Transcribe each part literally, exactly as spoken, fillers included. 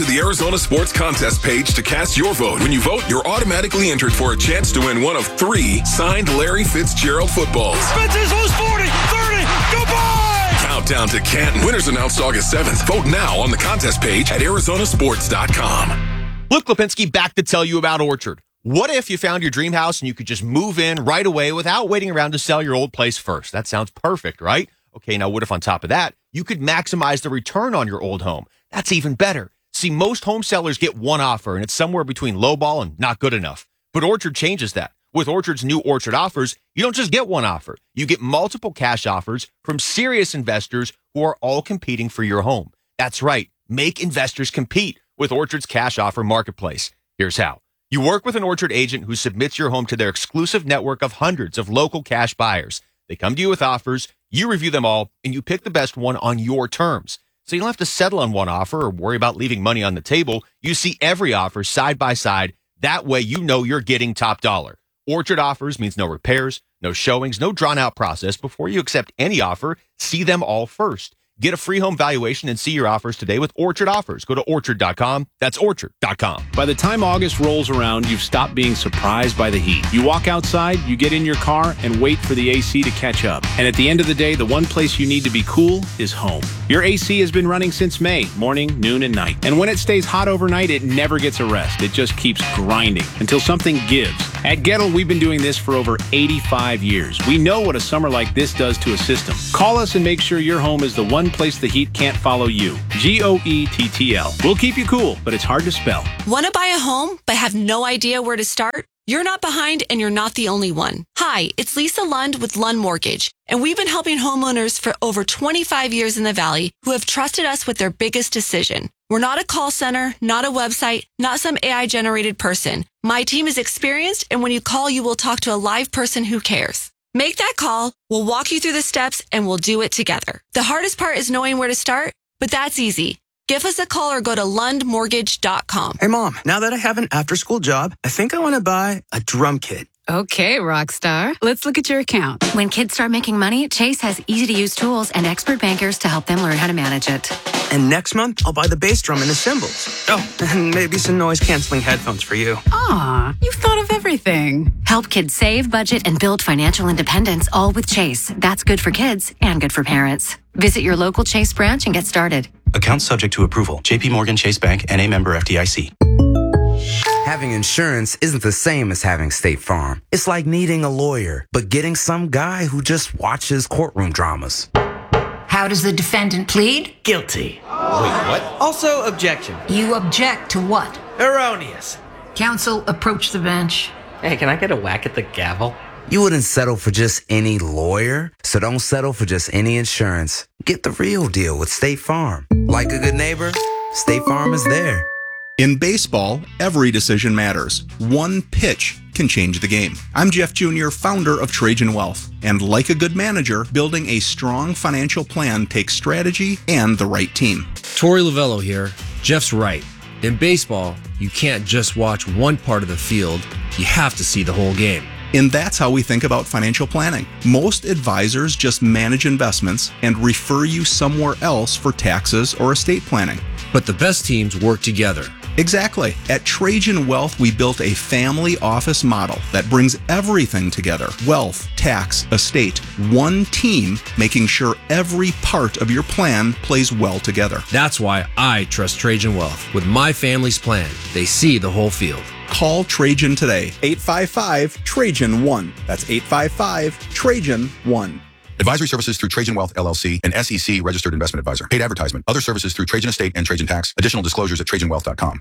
to the Arizona Sports Contest page to cast your vote. When you vote, you're automatically entered for a chance to win one of three signed Larry Fitzgerald footballs. Spencer's loose forty, thirty, goodbye! Countdown to Canton. Winners announced August seventh. Vote now on the contest page at arizona sports dot com. Luke Lipinski back to tell you about Orchard. What if you found your dream house and you could just move in right away without waiting around to sell your old place first? That sounds perfect, right? Okay, now what if on top of that, you could maximize the return on your old home? That's even better. See, most home sellers get one offer, and it's somewhere between lowball and not good enough. But Orchard changes that. With Orchard's new Orchard offers, you don't just get one offer. You get multiple cash offers from serious investors who are all competing for your home. That's right. Make investors compete with Orchard's cash offer marketplace. Here's how. You work with an Orchard agent who submits your home to their exclusive network of hundreds of local cash buyers. They come to you with offers, you review them all, and you pick the best one on your terms. So you don't have to settle on one offer or worry about leaving money on the table. You see every offer side by side. That way you know you're getting top dollar. Orchard offers means no repairs, no showings, no drawn-out process. Before you accept any offer, see them all first. Get a free home valuation and see your offers today with Orchard Offers. Go to orchard dot com. That's orchard dot com. By the time August rolls around, you've stopped being surprised by the heat. You walk outside, you get in your car, and wait for the A C to catch up. And at the end of the day, the one place you need to be cool is home. Your A C has been running since May, morning, noon, and night. And when it stays hot overnight, it never gets a rest. It just keeps grinding until something gives. At Gettle, we've been doing this for over eighty-five years. We know what a summer like this does to a system. Call us and make sure your home is the one place the heat can't follow you. G O E T T L. We'll keep you cool, but it's hard to spell. Want to buy a home but have no idea where to start? You're not behind, and you're not the only one. Hi, it's Lisa Lund with Lund Mortgage, and we've been helping homeowners for over twenty-five years in the Valley who have trusted us with their biggest decision. We're not a call center, not a website, not some A I-generated person. My team is experienced, and when you call, you will talk to a live person who cares. Make that call, we'll walk you through the steps, and we'll do it together. The hardest part is knowing where to start, but that's easy. Give us a call or go to lund mortgage dot com. Hey, Mom, now that I have an after-school job, I think I want to buy a drum kit. Okay, Rockstar. Let's look at your account. When kids start making money, Chase has easy-to-use tools and expert bankers to help them learn how to manage it. And next month, I'll buy the bass drum and the cymbals. Oh, and maybe some noise-canceling headphones for you. Aw, you've thought of everything. Help kids save, budget, and build financial independence, all with Chase. That's good for kids and good for parents. Visit your local Chase branch and get started. Account subject to approval. J P Morgan Chase Bank, N A member F D I C. Having insurance isn't the same as having State Farm. It's like needing a lawyer, but getting some guy who just watches courtroom dramas. How does the defendant plead? Guilty. Wait, what? Also, objection. You object to what? Erroneous. Counsel, approach the bench. Hey, can I get a whack at the gavel? You wouldn't settle for just any lawyer, so don't settle for just any insurance. Get the real deal with State Farm. Like a good neighbor, State Farm is there. In baseball, every decision matters. One pitch can change the game. I'm Jeff Junior, founder of Trajan Wealth. And like a good manager, building a strong financial plan takes strategy and the right team. Torey Lavello here. Jeff's right. In baseball, you can't just watch one part of the field. You have to see the whole game. And that's how we think about financial planning. Most advisors just manage investments and refer you somewhere else for taxes or estate planning. But the best teams work together. Exactly. At Trajan Wealth, we built a family office model that brings everything together. Wealth, tax, estate, one team, making sure every part of your plan plays well together. That's why I trust Trajan Wealth. With my family's plan, they see the whole field. Call Trajan today, eight five five, Trajan one. That's eight five five, Trajan one. Advisory services through Trajan Wealth, L L C, an S E C registered investment advisor. Paid advertisement. Other services through Trajan Estate and Trajan Tax. Additional disclosures at trajan wealth dot com.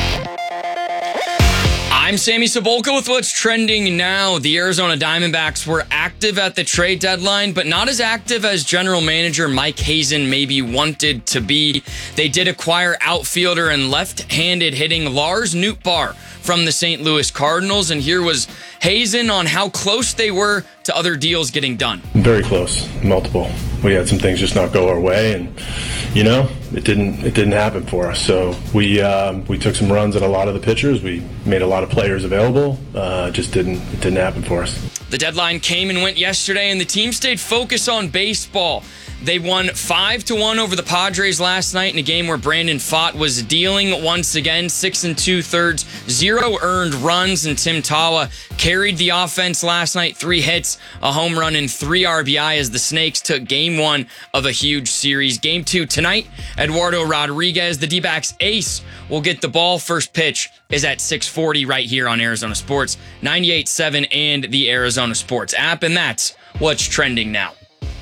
I'm Sammy Sabolka with what's trending now. The Arizona Diamondbacks were active at the trade deadline, but not as active as general manager Mike Hazen maybe wanted to be. They did acquire outfielder and left-handed hitting Lars Nootbaar from the Saint Louis Cardinals, and here was Hazen on how close they were to other deals getting done. Very close, multiple. We had some things just not go our way, and you know, it didn't it didn't happen for us. So we um, we took some runs at a lot of the pitchers. We made a lot of players available. Uh, just didn't it didn't happen for us. The deadline came and went yesterday, and the team stayed focused on baseball. They won five to one over the Padres last night in a game where Brandon Pfaadt was dealing once again. Six and two thirds, zero earned runs, and Tim Tawa carried the offense last night. Three hits, a home run, and three R B I as the Snakes took game one of a huge series. Game two tonight, Eduardo Rodriguez, the D-backs ace, will get the ball. First pitch is at six forty right here on Arizona Sports, ninety-eight point seven and the Arizona Sports app, and that's what's trending now.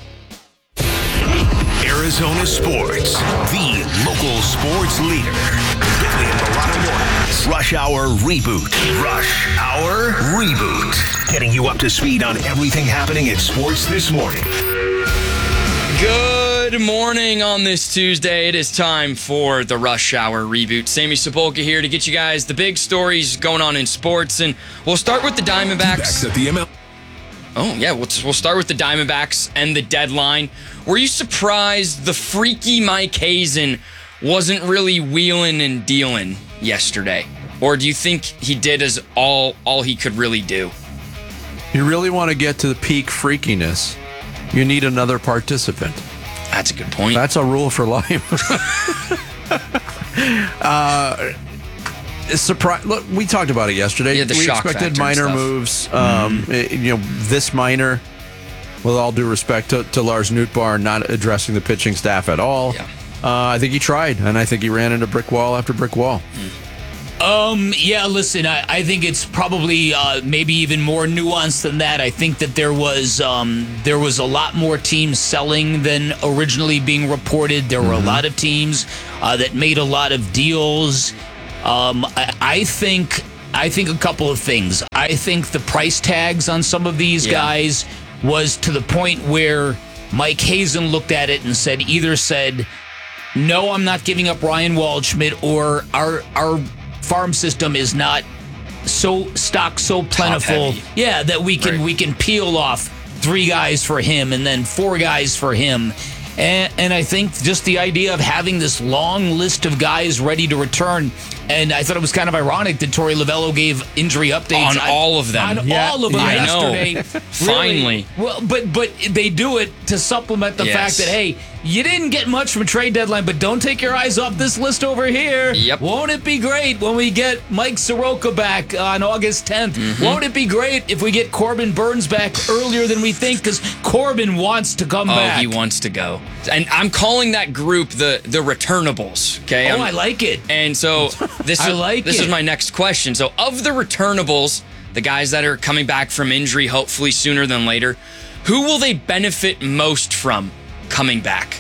Arizona Sports, the local sports leader. Bentley and Milano Mornings. Rush Hour Reboot. Rush Hour Reboot. Getting you up to speed on everything happening in sports this morning. Good morning on this Tuesday. It is time for the Rush Hour Reboot. Sammy Sepulka here to get you guys the big stories going on in sports. And we'll start with the Diamondbacks. At the M L. Oh, yeah, we'll, we'll start with the Diamondbacks and the deadline. Were you surprised the freaky Mike Hazen wasn't really wheeling and dealing yesterday? Or do you think he did as all all he could really do? You really want to get to the peak freakiness, you need another participant. That's a good point. That's a rule for life. uh, surprise! Look, we talked about it yesterday. Yeah, the we shock expected factor and minor stuff. moves. Um, Mhm. it- you know, this minor, with all due respect to, to Lars Nootbaar, not addressing the pitching staff at all. Yeah. Uh, I think he tried, and I think he ran into brick wall after brick wall. Um, yeah, listen, I, I think it's probably uh, maybe even more nuanced than that. I think that there was um, there was a lot more teams selling than originally being reported. There were a lot of teams uh, that made a lot of deals. Um, I, I think I think a couple of things. I think the price tags on some of these Yeah. guys was to the point where Mike Hazen looked at it and said, either said, no, I'm not giving up Ryan Waldschmidt, or our our farm system is not so stock so plentiful, heavy. yeah, that we can Right. we can peel off three guys for him and then four guys for him. And, and I think just the idea of having this long list of guys ready to return, and I thought it was kind of ironic that Torey Lovello gave injury updates On all of them. on Yeah. all of them I know. yesterday. Finally. Well, but but they do it to supplement the Yes. fact that, hey, you didn't get much from a trade deadline, but don't take your eyes off this list over here. Yep. Won't it be great when we get Mike Soroka back on August tenth? Mm-hmm. Won't it be great if we get Corbin Burns back earlier than we think? Because Corbin wants to come Oh, back. he wants to go. And I'm calling that group the the returnables. Okay. Oh, I'm- I like it. And so this I is like this it. is my next question. So of the returnables, the guys that are coming back from injury, hopefully sooner than later, who will they benefit most from coming back?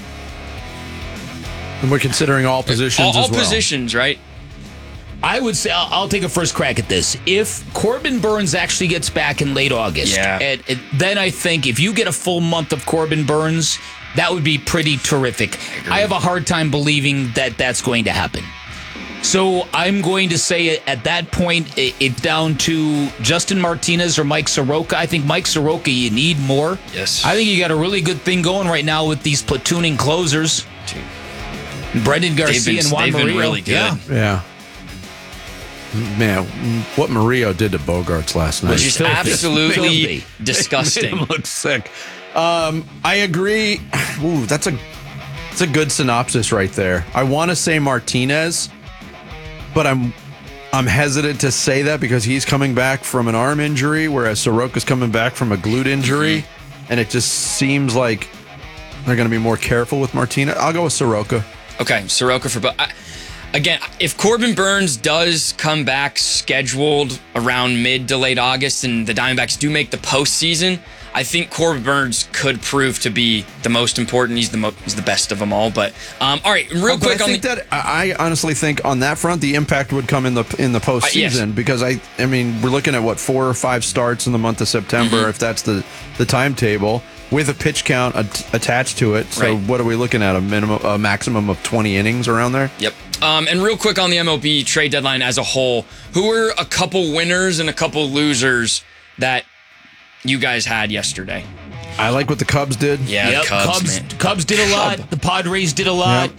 And we're considering all positions all all as well. positions, right? I would say I'll, I'll take a first crack at this. If Corbin Burns actually gets back in late August, Yeah. and, and then I think if you get a full month of Corbin Burns, that would be pretty terrific. I, have a hard time believing that that's going to happen. So I'm going to say at that point, it, it's down to Justin Martinez or Mike Soroka. I think Mike Soroka, you need more. Yes. I think you got a really good thing going right now with these platooning closers. Brendan Garcia They've been- and Juan they've been Murillo. really good. Yeah. Yeah. Man, what Murillo did to Bogarts last night. Which is absolutely disgusting. Made him look sick. Um, I agree. Ooh, that's a that's a good synopsis right there. I want to say Martinez, but I'm I'm hesitant to say that because he's coming back from an arm injury, whereas Soroka's coming back from a glute injury, and it just seems like they're going to be more careful with Martinez. I'll go with Soroka. Okay, Soroka for both. Again, if Corbin Burns does come back scheduled around mid to late August and the Diamondbacks do make the postseason, I think Corbin Burns could prove to be the most important. He's the mo- he's the best of them all. But um, all right, real But quick I on think the, that I I honestly think on that front the impact would come in the in the postseason yes. because I I mean we're looking at what four or five starts in the month of September Mm-hmm. if that's the the timetable with a pitch count at, attached to it. So Right. what are we looking at, a minimum a maximum of twenty innings around there? Yep. Um, and real quick on the M L B trade deadline as a whole, who were a couple winners and a couple losers that you guys had yesterday? I like what the Cubs did. Yeah, Yep, the Cubs, Cubs, man. Cubs did a lot. The Padres did a lot. Yep.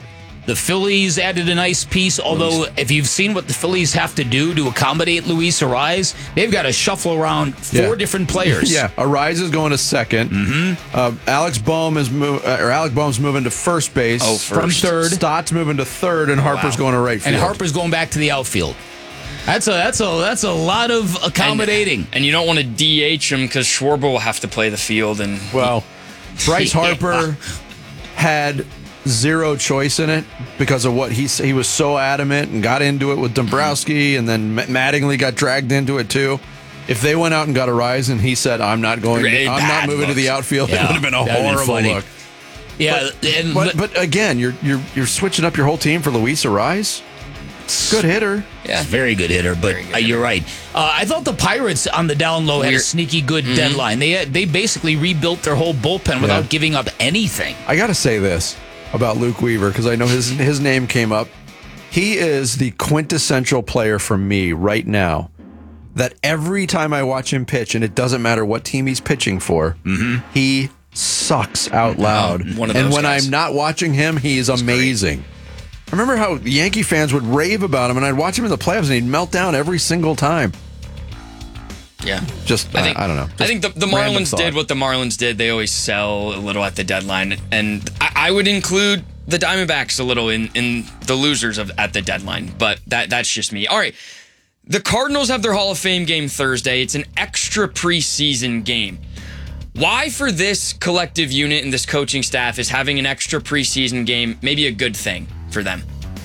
The Phillies added a nice piece, although if you've seen what the Phillies have to do to accommodate Luis Arise, they've got to shuffle around four Yeah. different players. Yeah, Arise is going to second. Mm-hmm. Uh, Alex Boehm is move, uh, or Alec Boehm's moving to first base. Oh, first. From third. Stott's moving to third, and Harper's Wow. going to right field. And Harper's going back to the outfield. That's a that's a that's a lot of accommodating. And, and you don't want to D H him because Schwarber will have to play the field. And Well, Bryce Yeah. Harper had zero choice in it because of what he s- he was so adamant and got into it with Dombrowski, and then M- Mattingly got dragged into it too. If they went out and got a rise and he said, "I'm not going, Really I'm bad not moving looks. to the outfield," it Yeah, would have been a that'd been horrible funny. look. Yeah, but, and but, but again, you're you're you're switching up your whole team for Luis Arise. Good hitter. Yeah, very good hitter. But uh, you're right. Uh, I thought the Pirates on the down low had a Weird. sneaky good Mhm. deadline. They had, they basically rebuilt their whole bullpen without Yeah. giving up anything. I got to say this about Luke Weaver because I know his his name came up. He is the quintessential player for me right now. That every time I watch him pitch, and it doesn't matter what team he's pitching for, he sucks out loud. Oh, one of and those when guys. I'm not watching him, he is amazing. I remember how Yankee fans would rave about him, and I'd watch him in the playoffs, and he'd melt down every single time. yeah. Just, I, I think I don't know. I think the, the Just random Marlins thought. did what the Marlins did. They always sell a little at the deadline, and I, I would include the Diamondbacks a little in, in the losers of at the deadline. But that that's just me. All right, the Cardinals have their Hall of Fame game Thursday. It's an extra preseason game. Why for this collective unit and this coaching staff is having an extra preseason game maybe a good thing for them?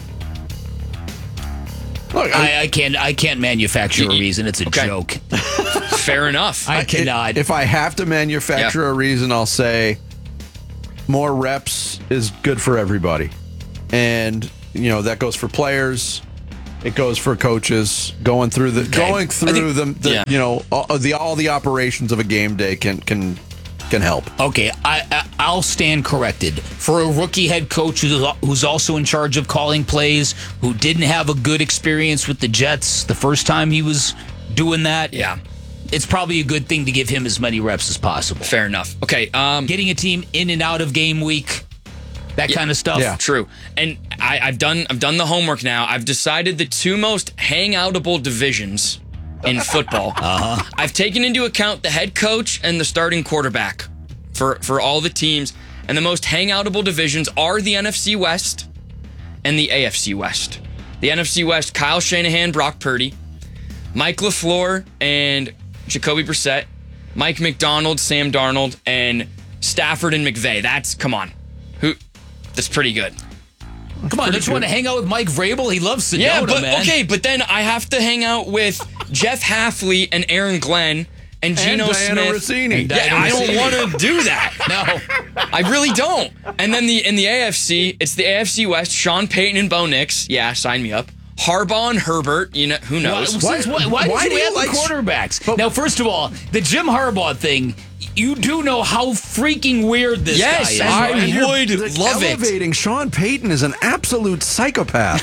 Look, I, I can't I can't manufacture a reason. It's a Okay. joke. Fair enough. I cannot. If I have to manufacture a reason, I'll say more reps is good for everybody. And, you know, that goes for players. It goes for coaches. Going through the Okay. going through the, the yeah. you know, all the all the operations of a game day can can can help. Okay, I, I I'll stand corrected. For a rookie head coach who's, who's also in charge of calling plays, who didn't have a good experience with the Jets the first time he was doing that, Yeah. it's probably a good thing to give him as many reps as possible. Fair enough. Okay. Um, Getting a team in and out of game week, that kind of stuff. True. And I, I've done I've done the homework now. I've decided the two most hangoutable divisions in football. Uh-huh. I've taken into account the head coach and the starting quarterback for, for all the teams. And the most hangoutable divisions are the N F C West and the A F C West. The N F C West, Kyle Shanahan, Brock Purdy, Mike LaFleur, and Jacoby Brissett, Mike McDonald, Sam Darnold, and Stafford and McVay. That's, come on. Who? That's pretty good. Come on, don't you want to hang out with Mike Vrabel? He loves Sedona, Yeah, but man. okay, but then I have to hang out with Jeff Halfley and Aaron Glenn and Geno Diana Smith. Rossini. Yeah, Diana I don't Rossini. want to do that. No. I really don't. And then the in the A F C, it's the A F C West. Sean Payton and Bo Nix. Yeah, sign me up. Harbaugh and Herbert. You know who knows? Why, since- why, why, why did do you you add like- the quarterbacks? Now, first of all, the Jim Harbaugh thing, you do know how freaking weird this Yes, guy is. I right? would Like, love it. elevating Sean Payton is an absolute psychopath.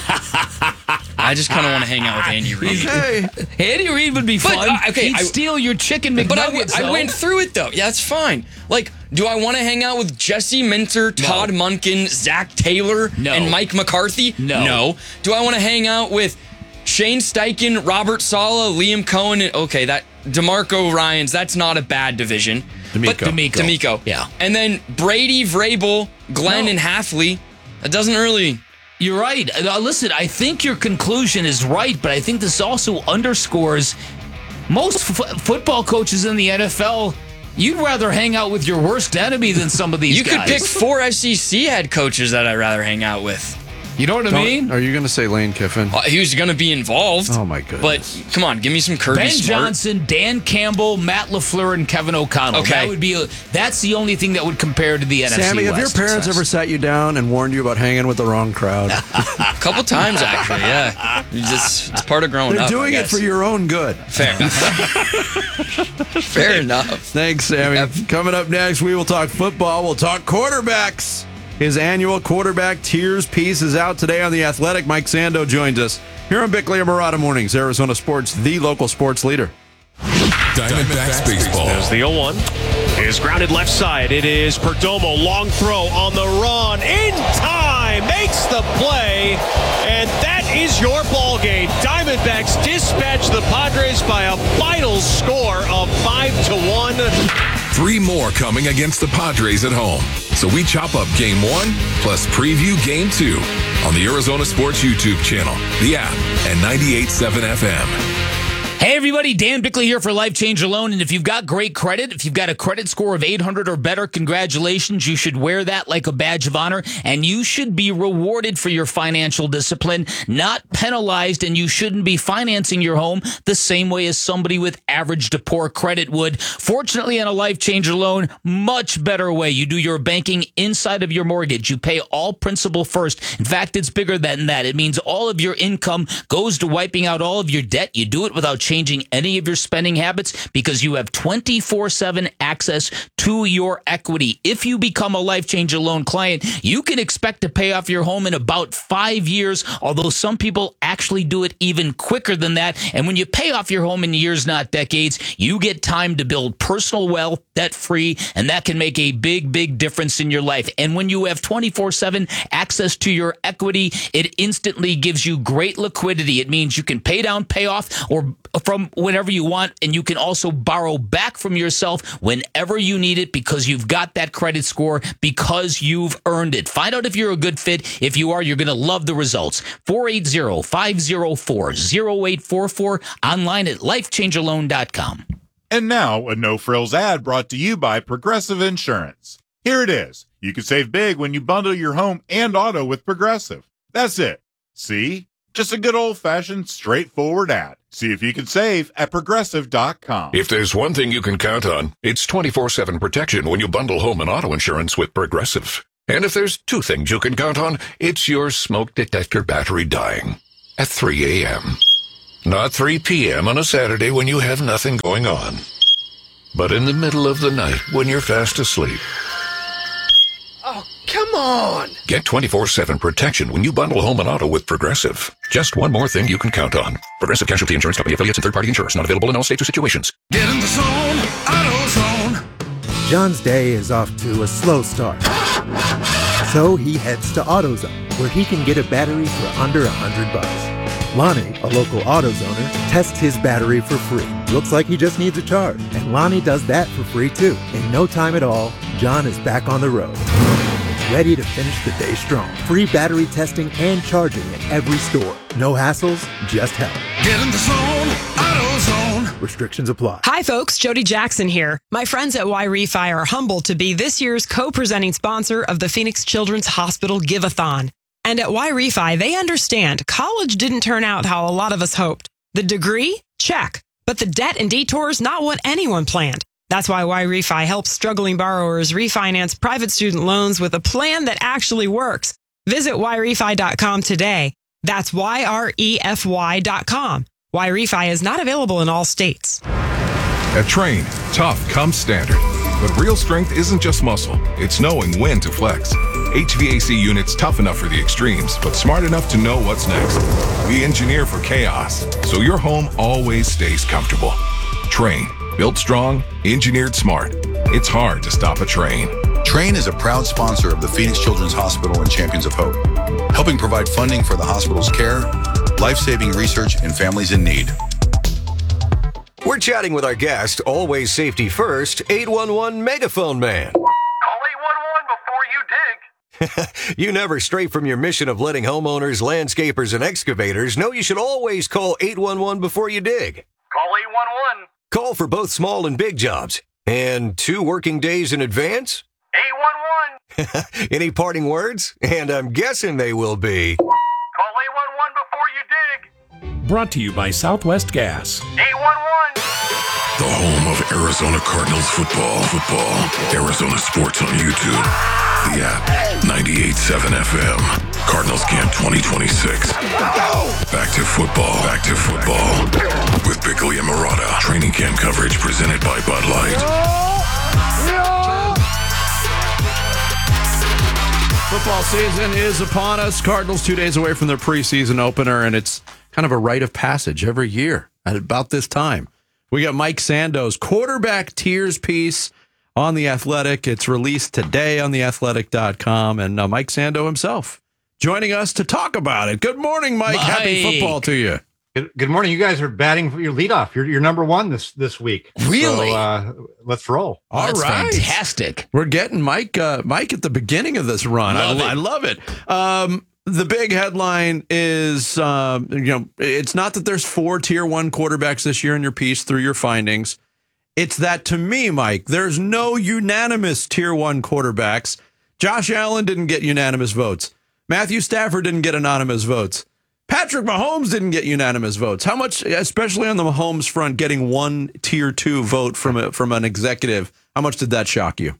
I just kind of want to hang out with Andy Reid. Okay. Andy Reid would be But, fun. uh, okay, He'd I- steal your chicken McNuggets. But I, w- I though. went through it though. Yeah, that's fine. Like, do I want to hang out with Jesse Minter, Todd Monken, Zach Taylor, No. and Mike McCarthy? No. No. Do I want to hang out with Shane Steichen, Robert Saleh, Liam Cohen? And, okay, that DeMarco Ryans. That's not a bad division. But D'Amico. D'Amico. D'Amico. Yeah. And then Brady, Vrabel, Glenn, No. and Halfley. That doesn't really. You're right. Uh, listen, I think your conclusion is right, but I think this also underscores most f- football coaches in the N F L. You'd rather hang out with your worst enemy than some of these You guys. could pick four S E C head coaches that I'd rather hang out with. You know what I Don't- mean? Are you going to say Lane Kiffin? Uh, he was going to be involved. Oh, my goodness. But come on, give me some Kirby Ben Smart. Johnson, Dan Campbell, Matt LaFleur, and Kevin O'Connell. Okay. That would be a, that's the only thing that would compare to the N F C Sammy, have your West parents success. ever sat you down and warned you about hanging with the wrong crowd? A couple times, actually, yeah. You just, it's part of growing They're up. doing I it guess. for your own good. Fair enough. Fair enough. Thanks, Sammy. Coming up next, we will talk football. We'll talk quarterbacks. His annual quarterback tiers piece is out today on The Athletic. Mike Sando joins us here on Bickley and Murata Mornings, Arizona Sports, the local sports leader. Diamondbacks baseball. There's the oh one. Is grounded left side. It is Perdomo. Long throw on the run. In time. Makes the play. And that is your ball game. Diamondbacks dispatch the Padres by a final score of five to one. Three more coming against the Padres at home. So we chop up game one plus preview game two on the Arizona Sports YouTube channel, the app, and ninety-eight point seven F M. Hey everybody, Dan Bickley here for Life Change Alone, and if you've got great credit, if you've got a credit score of eight hundred or better, congratulations. You should wear that like a badge of honor, and you should be rewarded for your financial discipline, not penalized, and you shouldn't be financing your home the same way as somebody with average to poor credit would. Fortunately, on a Life Change Alone, much better way. You do your banking inside of your mortgage. You pay all principal first. In fact, it's bigger than that. It means all of your income goes to wiping out all of your debt. You do it without changing any of your spending habits because you have twenty-four seven access to your equity. If you become a Life Change Alone client, you can expect to pay off your home in about five years, although some people actually do it even quicker than that. And when you pay off your home in years, not decades, you get time to build personal wealth debt-free, and that can make a big, big difference in your life. And when you have twenty-four seven access to your equity, it instantly gives you great liquidity. It means you can pay down, pay off, or from whenever you want, and you can also borrow back from yourself whenever you need it because you've got that credit score, because you've earned it. Find out if you're a good fit. If you are, you're going to love the results. four eight zero, five zero four, zero eight four four, online at life change alone dot com. And now, a no-frills ad brought to you by Progressive Insurance. Here it is. You can save big when you bundle your home and auto with Progressive. That's it. See? Just a good old-fashioned, straightforward ad. See if you can save at progressive dot com. If there's one thing you can count on, it's twenty-four seven protection when you bundle home and auto insurance with Progressive. And if there's two things you can count on, it's your smoke detector battery dying at three a.m. Not three p.m. on a Saturday when you have nothing going on, but in the middle of the night when you're fast asleep. Oh, come on! Get twenty-four seven protection when you bundle home and auto with Progressive. Just one more thing you can count on. Progressive Casualty Insurance Company affiliates and third-party insurers. Not available in all states or situations. Get in the zone, AutoZone. John's day is off to a slow start. So he heads to AutoZone, where he can get a battery for under a hundred bucks. Lonnie, a local AutoZoner, tests his battery for free. Looks like he just needs a charge, and Lonnie does that for free too. In no time at all, John is back on the road, ready to finish the day strong. Free battery testing and charging at every store. No hassles, just help. Get in the zone, AutoZone. Restrictions apply. Hi folks, Jody Jackson here. My friends at Y-Refi are humbled to be this year's co-presenting sponsor of the Phoenix Children's Hospital Give-a-thon. And at Y-Refi, they understand college didn't turn out how a lot of us hoped. The degree? Check. But the debt and detours, not what anyone planned. That's why Y-Refi helps struggling borrowers refinance private student loans with a plan that actually works. Visit Y Refi dot com today. That's Y R E F Y dot com. Y-Refi is not available in all states. At Train, tough comes standard. But real strength isn't just muscle. It's knowing when to flex. H V A C units tough enough for the extremes, but smart enough to know what's next. We engineer for chaos, so your home always stays comfortable. Train, built strong, engineered smart. It's hard to stop a train. Train is a proud sponsor of the Phoenix Children's Hospital and Champions of Hope, helping provide funding for the hospital's care, life-saving research, and families in need. We're chatting with our guest, always safety first, eight one one Megaphone Man. Call eight one one before you dig. You never stray from your mission of letting homeowners, landscapers, and excavators know you should always call eight one one before you dig. Call eight one one. Call for both small and big jobs. And two working days in advance? eight one one. Any parting words? And I'm guessing they will be... Call eight one one before you dig. Brought to you by Southwest Gas. eight one one. The home of Arizona Cardinals football. Football. Arizona Sports on YouTube. The app. ninety-eight point seven F M. Cardinals Camp twenty twenty-six. Back to football. Back to football. With Bickley and Murata. Training camp coverage presented by Bud Light. Football season is upon us. Cardinals two days away from their preseason opener, and it's kind of a rite of passage every year at about this time We got Mike Sando's quarterback tiers piece on The Athletic. It's released today on the athletic dot com, and uh, Mike Sando himself joining us to talk about it. Good morning, Mike. Mike. Happy football to you. Good, good morning. You guys are batting for your leadoff. You're, you're number one this this week. Really? So, uh, let's roll. All That's right. fantastic. We're getting Mike uh, Mike at the beginning of this run. Love I, it. I love it. Um, the big headline is, um, you know, it's not that there's four tier one quarterbacks this year in your piece through your findings. It's that, to me, Mike, there's no unanimous tier one quarterbacks. Josh Allen didn't get unanimous votes. Matthew Stafford didn't get anonymous votes. Patrick Mahomes didn't get unanimous votes. How much, especially on the Mahomes front, getting one tier two vote from a, from an executive, how much did that shock you?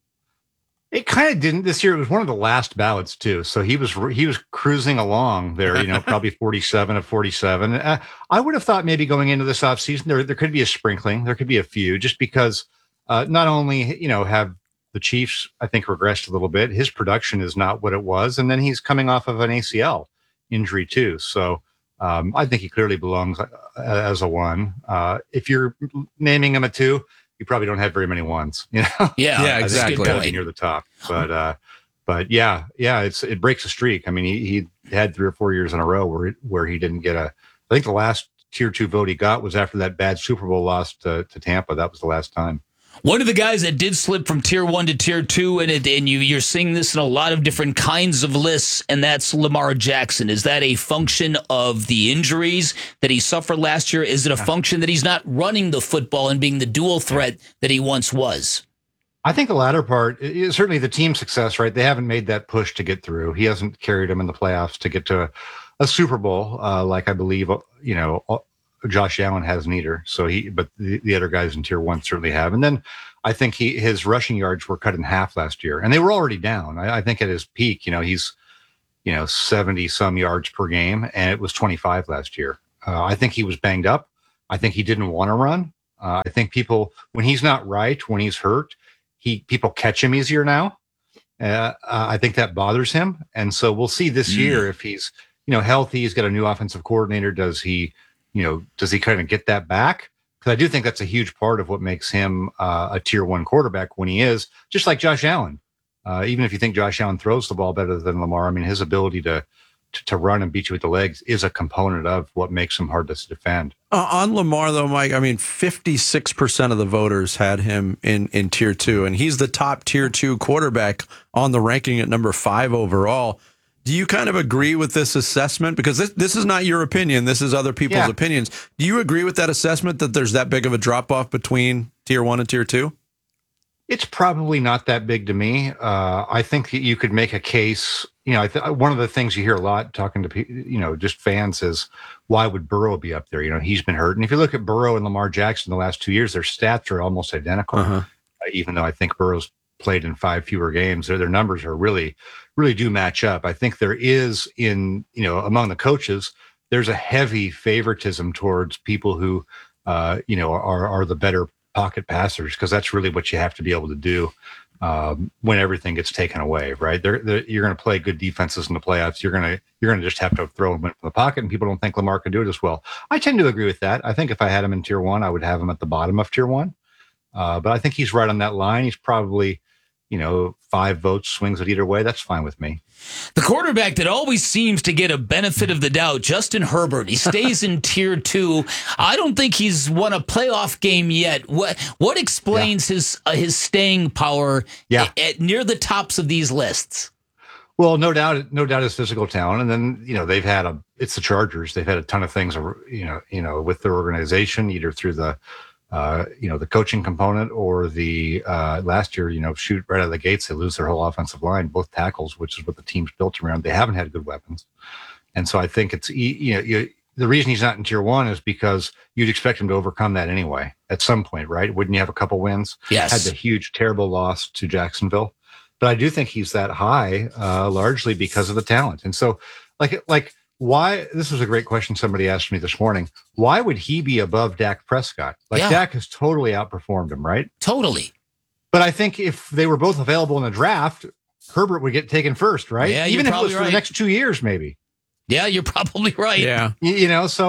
It kind of didn't this year. It was one of the last ballots too. So he was he was cruising along there, you know, probably forty-seven of forty-seven. Uh, I would have thought maybe going into this offseason, there there could be a sprinkling. There could be a few, just because uh, not only, you know, have the Chiefs, I think, regressed a little bit. His production is not what it was. And then he's coming off of an A C L injury too. So um, I think he clearly belongs as a one. Uh, if you're naming him a two, you probably don't have very many ones, you know? Yeah, yeah, exactly. Gotta be near the top, but uh, but yeah, yeah, it's it breaks a streak. I mean, he, he had three or four years in a row where where he didn't get a. I think the last tier two vote he got was after that bad Super Bowl loss to, to Tampa. That was the last time. One of the guys that did slip from tier one to tier two, and it, and you you're seeing this in a lot of different kinds of lists, and that's Lamar Jackson. Is that a function of the injuries that he suffered last year? Is it a function that he's not running the football and being the dual threat that he once was? I think the latter part is certainly the team success, right? They haven't made that push to get through. He hasn't carried them in the playoffs to get to a, a Super Bowl, uh, like I believe, you know, Josh Allen hasn't either. So he, but the, the other guys in tier one certainly have. And then I think he, his rushing yards were cut in half last year, and they were already down. I, I think at his peak, you know, he's, you know, seventy some yards per game, and it was twenty-five last year. Uh, I think he was banged up. I think he didn't want to run. Uh, I think people, when he's not right, when he's hurt, he, people catch him easier now. Uh, uh, I think that bothers him. And so we'll see this mm. year if he's, you know, healthy, he's got a new offensive coordinator. Does he, you know, does he kind of get that back? Because I do think that's a huge part of what makes him uh, a tier one quarterback when he is, just like Josh Allen. Uh, even if you think Josh Allen throws the ball better than Lamar, I mean, his ability to, to, to run and beat you with the legs is a component of what makes him hard to defend. Uh, on Lamar, though, Mike, I mean, fifty-six percent of the voters had him in, in tier two, and he's the top tier two quarterback on the ranking at number five overall. Do you kind of agree with this assessment? Because this, this is not your opinion. This is other people's yeah. opinions. Do you agree with that assessment that there's that big of a drop-off between tier one and tier two? It's probably not that big to me. Uh, I think that you could make a case. You know, I th- one of the things you hear a lot talking to people, you know, just fans is, why would Burrow be up there? You know, he's been hurt. And if you look at Burrow and Lamar Jackson the last two years, their stats are almost identical. Uh-huh. Uh, even though I think Burrow's played in five fewer games, their, their numbers are really, really do match up. I think there is in, you know, among the coaches, there's a heavy favoritism towards people who, uh, you know, are, are the better pocket passers, because that's really what you have to be able to do um, when everything gets taken away, right? They're, they're, you're going to play good defenses in the playoffs. You're going to you're going to just have to throw them in the pocket, and people don't think Lamar can do it as well. I tend to agree with that. I think if I had him in tier one, I would have him at the bottom of tier one. Uh, but I think he's right on that line. He's probably, you know, five votes swings it either way. That's fine with me. The quarterback that always seems to get a benefit of the doubt, Justin Herbert. He stays in tier two. I don't think he's won a playoff game yet. What what explains yeah. his uh, his staying power yeah. at, at near the tops of these lists? Well, no doubt, no doubt his physical talent, and then you know they've had a. It's the Chargers. They've had a ton of things, you know, you know, with their organization, either through the. Uh, you know, the coaching component or the uh, last year, you know, shoot right out of the gates, they lose their whole offensive line, both tackles, which is what the team's built around. They haven't had good weapons. And so I think it's, you know, you, the reason he's not in tier one is because you'd expect him to overcome that anyway at some point, right? Wouldn't you have a couple wins? Yes. Had the huge, terrible loss to Jacksonville. But I do think he's that high, uh, largely because of the talent. And so like, like, why, this was a great question somebody asked me this morning. Why would he be above Dak Prescott? Like yeah. Dak has totally outperformed him, right? Totally. But I think if they were both available in the draft, Herbert would get taken first, right? Yeah, even if it was right. for the next two years, maybe. Yeah, you're probably right. Yeah. You, you know, so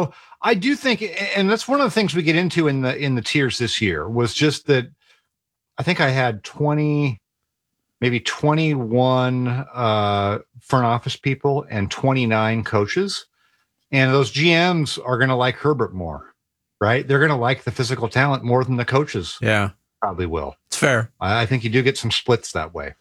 I do think, and that's one of the things we get into in the in the tiers this year, was just that I think I had twenty, maybe twenty-one uh, front office people and twenty-nine coaches. And those G Ms are going to like Herbert more, right? They're going to like the physical talent more than the coaches. Yeah. Probably will. It's fair. I, I think you do get some splits that way.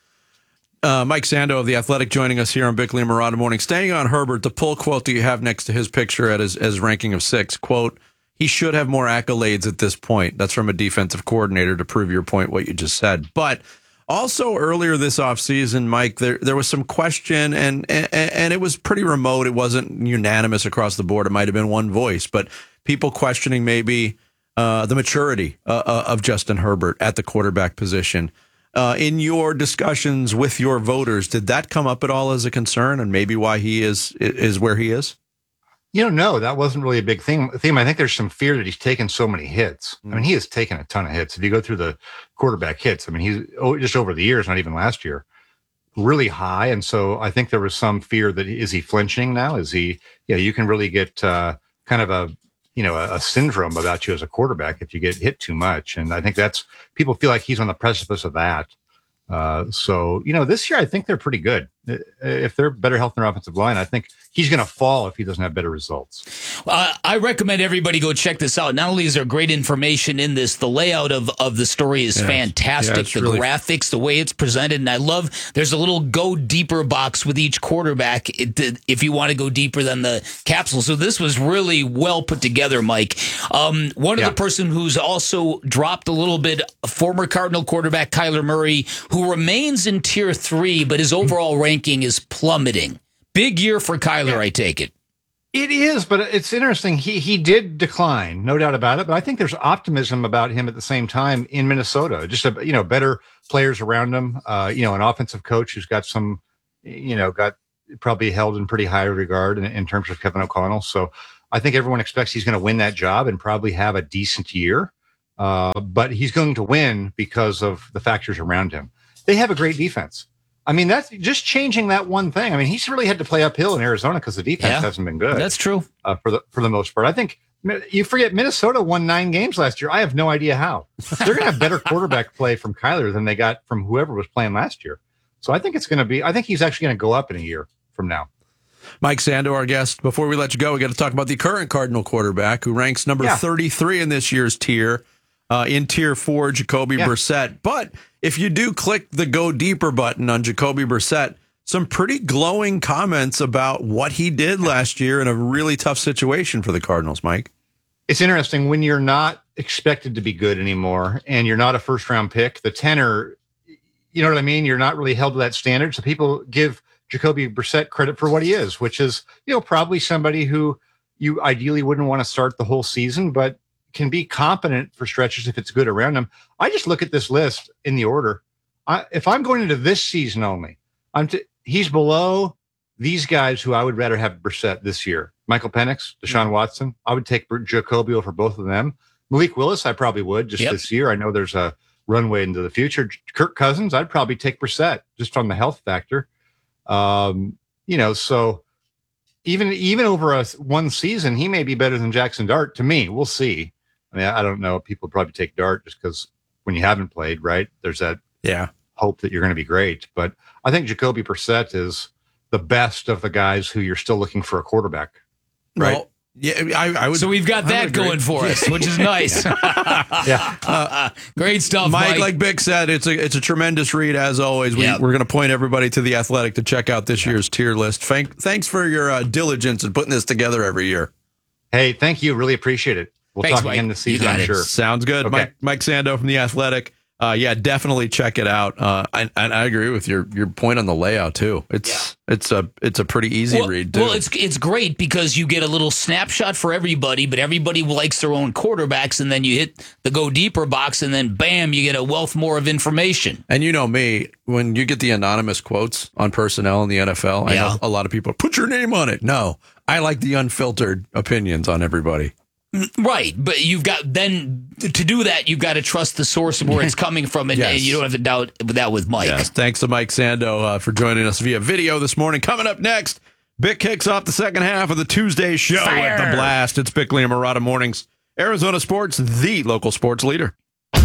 Uh, Mike Sando of The Athletic joining us here on Bickley and Murata Morning. Staying on Herbert, the pull quote that you have next to his picture at his, his ranking of six, quote, he should have more accolades at this point. That's from a defensive coordinator to prove your point, what you just said. But also earlier this offseason, Mike, there there was some question, and, and and it was pretty remote. It wasn't unanimous across the board. It might have been one voice, but people questioning maybe uh, the maturity uh, of Justin Herbert at the quarterback position. Uh, in your discussions with your voters, did that come up at all as a concern, and maybe why he is is where he is? You know, no, that wasn't really a big thing. Theme. I think there's some fear that he's taken so many hits. I mean, he has taken a ton of hits. If you go through the quarterback hits, I mean, he's oh, just over the years, not even last year, really high. And so I think there was some fear that is he flinching now? Is he? Yeah, you can really get uh, kind of a you know a, a syndrome about you as a quarterback if you get hit too much. And I think that's people feel like he's on the precipice of that. Uh, so, you know, this year, I think they're pretty good. If they're better health in their offensive line, I think he's going to fall if he doesn't have better results. Uh, I recommend everybody go check this out. Not only is there great information in this, the layout of, of the story is yeah. fantastic. Yeah, the really... graphics, the way it's presented. And I love, there's a little go deeper box with each quarterback if you want to go deeper than the capsule. So this was really well put together, Mike. Um, one yeah. of the person who's also dropped a little bit, former Cardinal quarterback Kyler Murray, who remains in tier three, but his overall ranking is plummeting. Big year for Kyler, yeah. I take it. It is, but it's interesting. He he did decline, no doubt about it. But I think there's optimism about him at the same time in Minnesota. Just a, you know, better players around him. Uh, you know, an offensive coach who's got some, you know, got probably held in pretty high regard in, in terms of Kevin O'Connell. So I think everyone expects he's going to win that job and probably have a decent year. Uh, but he's going to win because of the factors around him. They have a great defense. I mean, that's just changing that one thing. I mean, he's really had to play uphill in Arizona because the defense yeah, hasn't been good. That's true. Uh, for the for the most part. I think you forget Minnesota won nine games last year. I have no idea how. They're going to have better quarterback play from Kyler than they got from whoever was playing last year. So I think it's going to be, I think he's actually going to go up in a year from now. Mike Sando, our guest. Before we let you go, we got to talk about the current Cardinal quarterback who ranks number yeah. thirty-three in this year's tier. Uh, in tier four, Jacoby yeah. Brissett. But if you do click the go deeper button on Jacoby Brissett, some pretty glowing comments about what he did last year in a really tough situation for the Cardinals, Mike. It's interesting when you're not expected to be good anymore and you're not a first round pick, the tenor, you know what I mean? You're not really held to that standard. So people give Jacoby Brissett credit for what he is, which is, you know, probably somebody who you ideally wouldn't want to start the whole season, but can be competent for stretches if it's good around him. I just look at this list in the order. I, if I'm going into this season only, I'm t- he's below these guys who I would rather have Brissett this year. Michael Penix, Deshaun Watson. I would take Jacoby over both of them. Malik Willis, I probably would just yep. this year. I know there's a runway into the future. Kirk Cousins, I'd probably take Brissett just from the health factor. Um, you know, so even even over a one season, he may be better than Jackson Dart to me. We'll see. I mean, I don't know. People probably take Dart just because when you haven't played, right? There's that yeah hope that you're going to be great. But I think Jacoby Brissett is the best of the guys who you're still looking for a quarterback, right? Well, yeah, I, I would. So we've got that going for us, which is nice. yeah, uh, great stuff, Mike, Mike. Like Bick said, it's a it's a tremendous read as always. We, yep. We're going to point everybody to The Athletic to check out this year's tier list. Thank, thanks for your uh, diligence in putting this together every year. Hey, thank you. Really appreciate it. We'll Thanks, talk Mike. again this season, I'm sure. Sounds good. Okay. Mike, Mike Sando from The Athletic. Uh, yeah, definitely check it out. Uh, and, and I agree with your your point on the layout too. It's yeah. it's a it's a pretty easy well, read too. Well, it's it's great because you get a little snapshot for everybody, but everybody likes their own quarterbacks, and then you hit the go deeper box, and then bam, you get a wealth more of information. And you know me, when you get the anonymous quotes on personnel in the N F L, I yeah. know a lot of people put your name on it. No, I like the unfiltered opinions on everybody. Right, but you've got then to do that, you've got to trust the source of where it's coming from, and, yes. and you don't have to doubt that with Mike. Yes. Thanks to Mike Sando uh, for joining us via video this morning. Coming up next, Bick kicks off the second half of the Tuesday show Fire. with the blast. It's Bickley and Murata Mornings. Arizona Sports, the local sports leader.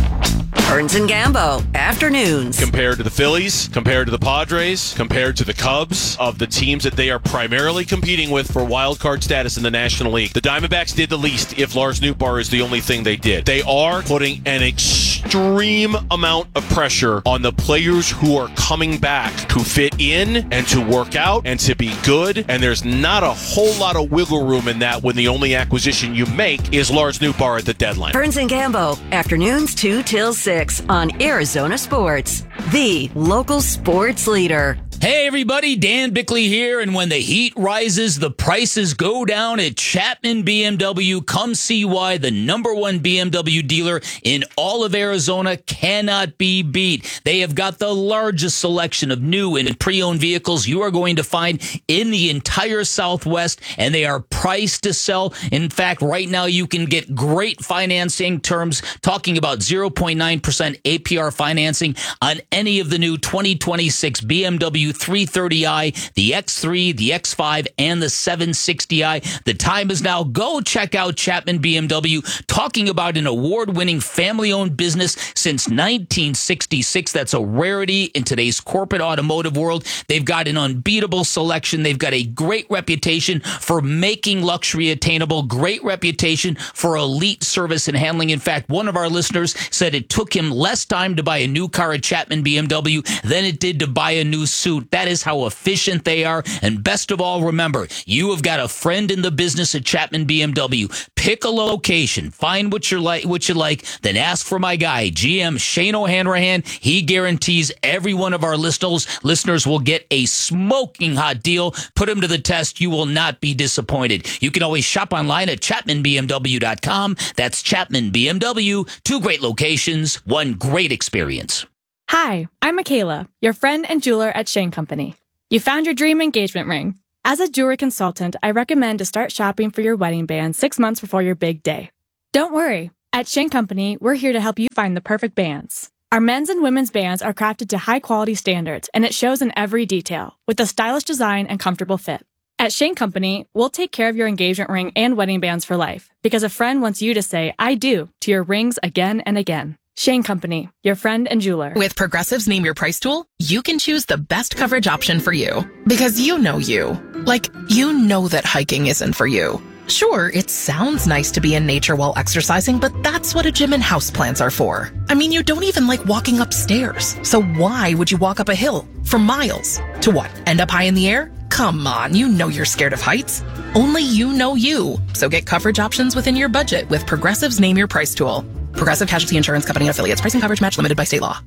Burns and Gambo, afternoons. Compared to the Phillies, compared to the Padres, compared to the Cubs, of the teams that they are primarily competing with for wild card status in the National League, the Diamondbacks did the least if Lars Nootbaar is the only thing they did. They are putting an extreme amount of pressure on the players who are coming back to fit in and to work out and to be good, and there's not a whole lot of wiggle room in that when the only acquisition you make is Lars Nootbaar at the deadline. Burns and Gambo, afternoons two till six on Arizona Sports, the local sports leader. Hey everybody, Dan Bickley here, and when the heat rises, the prices go down at Chapman B M W. Come see why the number one B M W dealer in all of Arizona cannot be beat. They have got the largest selection of new and pre-owned vehicles you are going to find in the entire Southwest, and they are priced to sell. In fact, right now you can get great financing terms, talking about zero point nine percent A P R financing on any of the new twenty twenty-six B M W three thirty i, the X three, the X five, and the seven sixty i. The time is now. Go check out Chapman B M W, talking about an award-winning family-owned business since nineteen sixty-six. That's a rarity in today's corporate automotive world. They've got an unbeatable selection. They've got a great reputation for making luxury attainable, great reputation for elite service and handling. In fact, one of our listeners said it took him less time to buy a new car at Chapman B M W than it did to buy a new suit. That is how efficient they are. And best of all, remember, you have got a friend in the business at Chapman B M W. Pick a location, find what you like, what you like, then ask for my guy, G M Shane O'Hanrahan. He guarantees every one of our listeners listeners will get a smoking hot deal. Put him to the test. You will not be disappointed. You can always shop online at chapman b m w dot com. That's Chapman B M W. Two great locations, one great experience. Hi, I'm Michaela, your friend and jeweler at Shane Company. You found your dream engagement ring. As a jewelry consultant, I recommend to start shopping for your wedding band six months before your big day. Don't worry. At Shane Company, we're here to help you find the perfect bands. Our men's and women's bands are crafted to high-quality standards, and it shows in every detail, with a stylish design and comfortable fit. At Shane Company, we'll take care of your engagement ring and wedding bands for life, because a friend wants you to say, I do, to your rings again and again. Shane Company, your friend and jeweler. With Progressive's Name Your Price tool, you can choose the best coverage option for you. Because you know you. Like, you know that hiking isn't for you. Sure, it sounds nice to be in nature while exercising, but that's what a gym and houseplants are for. I mean, you don't even like walking upstairs. So why would you walk up a hill for miles? To what, end up high in the air? Come on, you know you're scared of heights. Only you know you. So get coverage options within your budget with Progressive's Name Your Price tool. Progressive Casualty Insurance Company and affiliates. Pricing coverage match limited by state law.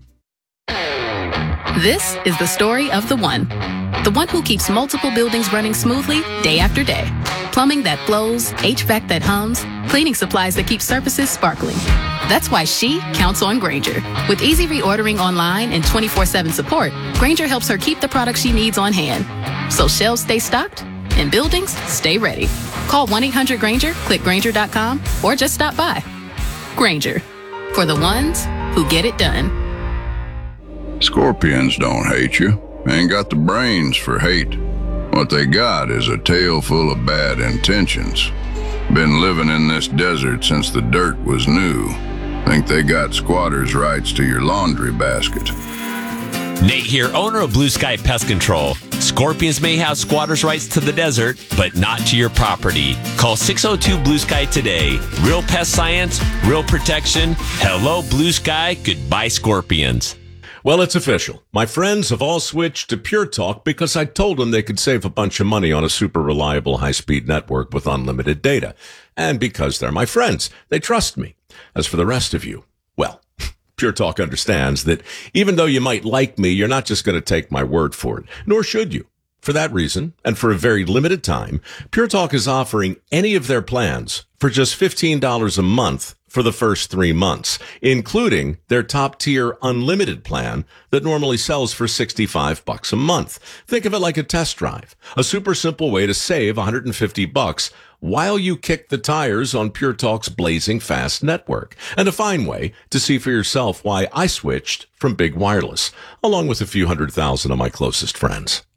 This is the story of the one. The one who keeps multiple buildings running smoothly day after day. Plumbing that flows, H V A C that hums, cleaning supplies that keep surfaces sparkling. That's why she counts on Grainger. With easy reordering online and twenty-four seven support, Grainger helps her keep the products she needs on hand. So shelves stay stocked and buildings stay ready. Call one eight hundred Grainger, click Grainger dot com, or just stop by. Grainger, for the ones who get it done. Scorpions don't hate you. Ain't got the brains for hate. What they got is a tail full of bad intentions. Been living in this desert since the dirt was new. Think they got squatters' rights to your laundry basket. Nate here, owner of Blue Sky Pest Control. Scorpions may have squatters' rights to the desert, but not to your property. Call six oh two Blue Sky today. Real pest science, real protection. Hello, Blue Sky. Goodbye, Scorpions. Well, it's official. My friends have all switched to Pure Talk because I told them they could save a bunch of money on a super reliable high-speed network with unlimited data. And because they're my friends, they trust me. As for the rest of you, well, Pure Talk understands that even though you might like me, you're not just going to take my word for it, nor should you. For that reason, and for a very limited time, Pure Talk is offering any of their plans for just fifteen dollars a month for the first three months, including their top-tier unlimited plan that normally sells for sixty-five bucks a month. Think of it like a test drive, a super simple way to save one hundred fifty bucks while you kick the tires on Pure Talk's blazing fast network, and a fine way to see for yourself why I switched from Big Wireless, along with a few hundred thousand of my closest friends.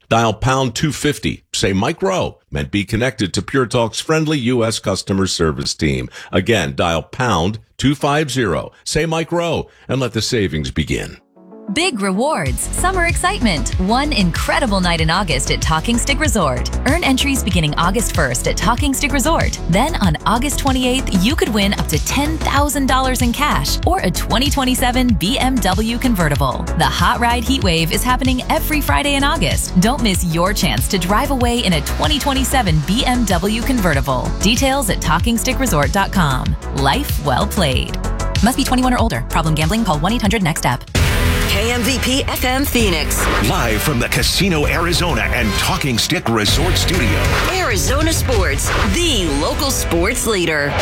Dial pound two fifty. Say Mike Rowe. Meant be connected to Pure Talk's friendly U S customer service team. Again, dial pound two fifty. Say Mike Rowe and let the savings begin. Big rewards, summer excitement, one incredible night in August at Talking Stick Resort. Earn entries beginning August first at Talking Stick Resort. Then on August twenty-eighth, you could win up to ten thousand dollars in cash or a twenty twenty-seven B M W convertible. The Hot Ride Heat Wave is happening every Friday in August. Don't miss your chance to drive away in a twenty twenty-seven B M W convertible. Details at talking stick resort dot com. Life well played. Must be twenty-one or older. Problem gambling? Call one eight hundred next step. K M V P F M Phoenix. Live from the Casino Arizona and Talking Stick Resort Studio. Arizona Sports, the local sports leader.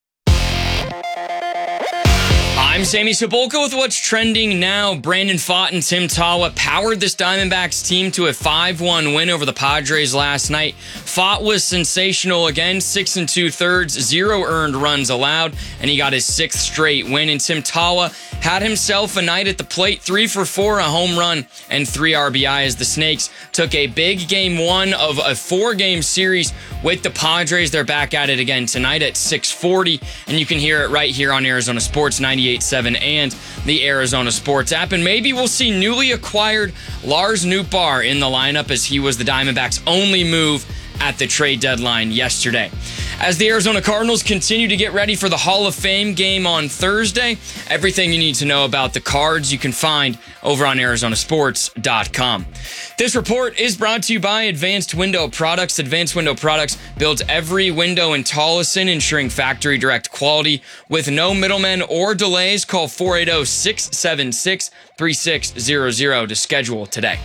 I'm Sammy Cebulka with what's trending now. Brandon Pfaadt and Tim Tawa powered this Diamondbacks team to a five one win over the Padres last night. Pfaadt was sensational again, six and two thirds, zero earned runs allowed, and he got his sixth straight win. And Tim Tawa had himself a night at the plate, three for four, a home run, and three R B I as the Snakes took a big game one of a four-game series with the Padres. They're back at it again tonight at six forty, and you can hear it right here on Arizona Sports ninety-eight point seven and the Arizona Sports app. And maybe we'll see newly acquired Lars Nootbaar in the lineup, as he was the Diamondbacks' only move at the trade deadline yesterday. As the Arizona Cardinals continue to get ready for the Hall of Fame game on Thursday, everything you need to know about the Cards you can find over on arizona sports dot com. This report is brought to you by Advanced Window Products. Advanced Window Products builds every window in Tolleson, ensuring factory direct quality with no middlemen or delays. Call four eight zero, six seven six, three six zero zero to schedule today.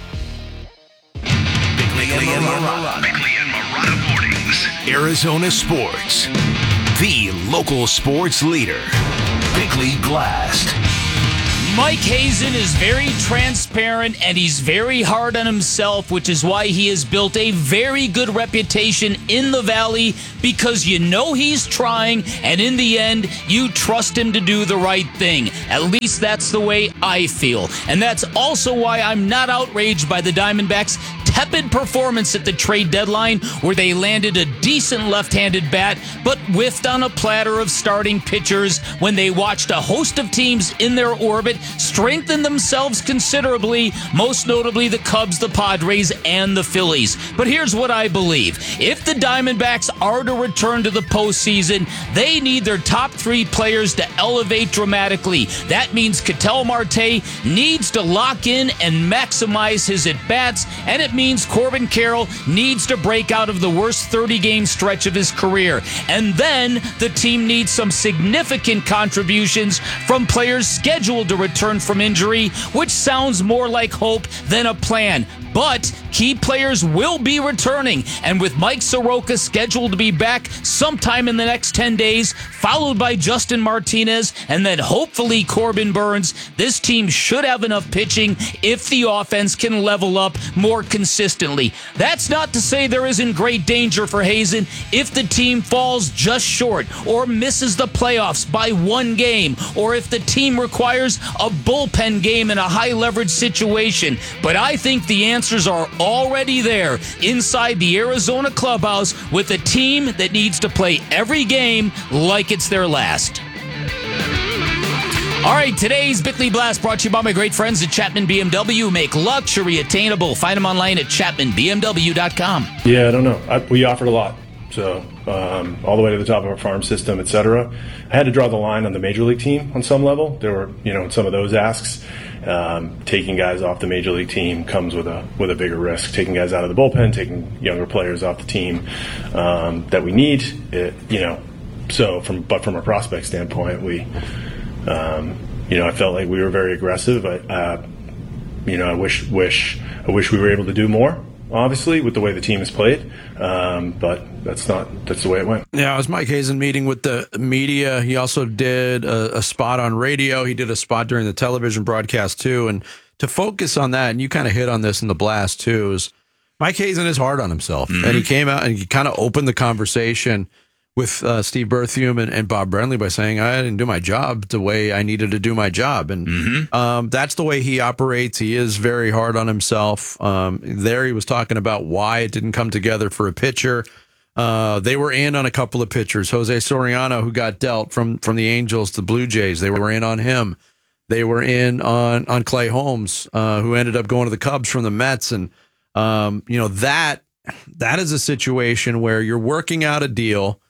Bickley and Marotta. Bickley and Marotta Mornings. Arizona Sports. The local sports leader. Bickley Blast. Mike Hazen is very transparent and he's very hard on himself, which is why he has built a very good reputation in the Valley, because you know he's trying, and in the end, you trust him to do the right thing. At least that's the way I feel. And that's also why I'm not outraged by the Diamondbacks' tepid performance at the trade deadline, where they landed a decent left-handed bat, but whiffed on a platter of starting pitchers when they watched a host of teams in their orbit strengthen themselves considerably, most notably the Cubs, the Padres, and the Phillies. But here's what I believe. If the Diamondbacks are to return to the postseason, they need their top three players to elevate dramatically. That means Ketel Marte needs to lock in and maximize his at-bats, and it means Corbin Carroll needs to break out of the worst thirty-game stretch of his career. And then the team needs some significant contributions from players scheduled to return from injury, which sounds more like hope than a plan. But key players will be returning, and with Mike Soroka scheduled to be back sometime in the next ten days, followed by Justin Martinez, and then hopefully Corbin Burns, this team should have enough pitching if the offense can level up more consistently. That's not to say there isn't great danger for Hazen if the team falls just short or misses the playoffs by one game, or if the team requires a bullpen game in a high-leverage situation. But I think the answers are already there inside the Arizona clubhouse, with a team that needs to play every game like it's their last. All right, today's Bickley Blast brought to you by my great friends at Chapman B M W. Make luxury attainable. Find them online at chapman b m w dot com. Yeah, I don't know. I, we offered a lot. So um, all the way to the top of our farm system, et cetera. I had to draw the line on the major league team on some level. There were, you know, some of those asks. Um, taking guys off the major league team comes with a with a bigger risk. Taking guys out of the bullpen, taking younger players off the team um, that we need. It, you know, so from but from a prospect standpoint, we, um, you know, I felt like we were very aggressive. I, uh, you know, I wish wish I wish we were able to do more. Obviously, with the way the team has played, um, but that's not that's the way it went. Yeah, it was Mike Hazen meeting with the media. He also did a, a spot on radio. He did a spot during the television broadcast too. And to focus on that, and you kind of hit on this in the blast too, is Mike Hazen is hard on himself, mm-hmm. and he came out and he kind of opened the conversation with uh, Steve Berthium and, and Bob Brenly by saying, I didn't do my job the way I needed to do my job. And mm-hmm. um, that's the way he operates. He is very hard on himself. Um, there he was talking about why it didn't come together for a pitcher. Uh, they were in on a couple of pitchers. Jose Soriano, who got dealt from, from the Angels to the Blue Jays, they were in on him. They were in on, on Clay Holmes, uh, who ended up going to the Cubs from the Mets. And, um, you know, that that is a situation where you're working out a deal.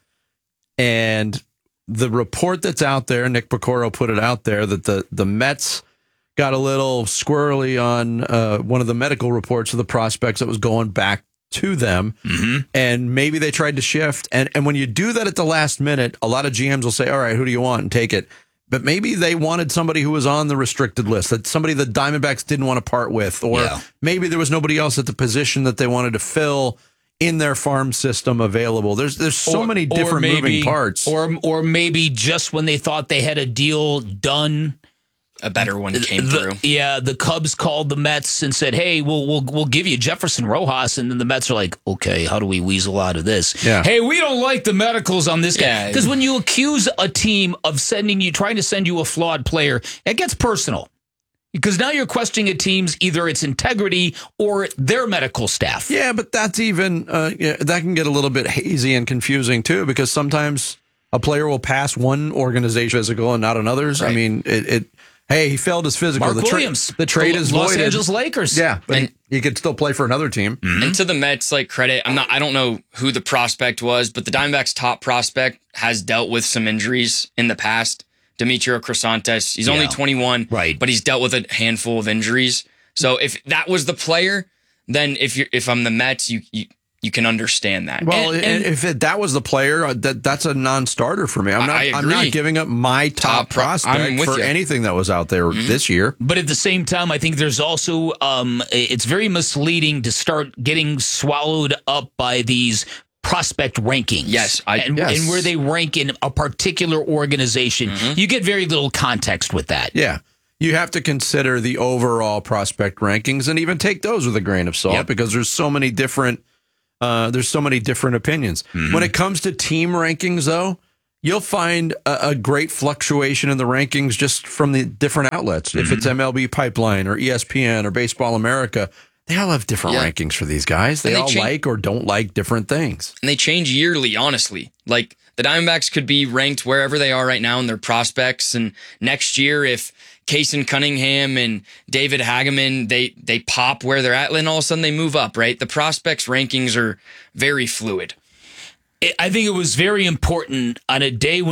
And the report that's out there, Nick Pecoro put it out there, that the, the Mets got a little squirrely on uh, one of the medical reports of the prospects that was going back to them. Mm-hmm. And maybe they tried to shift. And, and when you do that at the last minute, a lot of G Ms will say, all right, who do you want? And take it. But maybe they wanted somebody who was on the restricted list, that somebody the Diamondbacks didn't want to part with. Or yeah. maybe there was nobody else at the position that they wanted to fill in their farm system available. There's there's so or, many different maybe, moving parts. Or or maybe just when they thought they had a deal done, a better one came the, through. Yeah, the Cubs called the Mets and said, "Hey, we'll we'll we'll give you Jefferson Rojas," and then the Mets are like, "Okay, how do we weasel out of this?" Yeah. Hey, we don't like the medicals on this Yeah. guy, because when you accuse a team of sending you, trying to send you a flawed player, it gets personal. Because now you're questioning a team's either its integrity or their medical staff. Yeah, but that's even uh, yeah, that can get a little bit hazy and confusing too, because sometimes a player will pass one organization physical and not another's. Right. I mean, it, it. Hey, he failed his physical. Mark the tra- Williams, the trade the is Los voided. Angeles Lakers. Yeah, but And- he, he could still play for another team. Mm-hmm. And to the Mets, like credit, I'm not. I don't know who the prospect was, but the Diamondbacks' top prospect has dealt with some injuries in the past. Demetrio Crisantes. He's only Yeah. twenty-one, Right. but he's dealt with a handful of injuries. So if that was the player, then if you're if I'm the Mets, you you, you can understand that. Well, And- and, and if it, that was the player, uh, that that's a non-starter for me. I'm not. I- I I'm not agree. giving up my top, Top pro- prospect I'm with for you. anything that was out there Mm-hmm. this year. But at the same time, I think there's also, um, it's very misleading to start getting swallowed up by these prospect rankings. Yes, I- and, yes. and where they rank in a particular organization. Mm-hmm. You get very little context with that. Yeah. You have to consider the overall prospect rankings and even take those with a grain of salt, Yep. because there's so many different uh, there's so many different opinions. Mm-hmm. When it comes to team rankings, though, you'll find a, a great fluctuation in the rankings just from the different outlets. Mm-hmm. If it's M L B Pipeline or E S P N or Baseball America, they all have different Yeah. rankings for these guys. They, And they all change- like or don't like different things. and they change yearly, honestly. Like the Diamondbacks could be ranked wherever they are right now in their prospects. And next year, if Kaysen Cunningham and David Hageman, they, they pop where they're at, and all of a sudden they move up, right? The prospects rankings are very fluid. I think it was very important on a day when